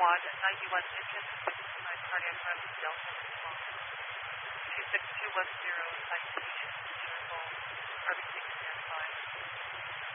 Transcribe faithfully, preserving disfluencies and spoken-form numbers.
Quad ninety-one engine, six two nine cardiac arrest, Delta response. two six two one zero citation.